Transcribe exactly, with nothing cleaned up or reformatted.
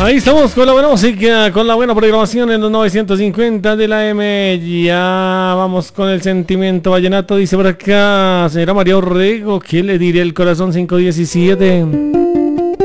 Ahí estamos con la buena música, con la buena programación en los novecientos cincuenta de la M. Ya vamos con el sentimiento vallenato. Dice por acá, señora María Orrego, ¿qué le diré el corazón cinco diecisiete?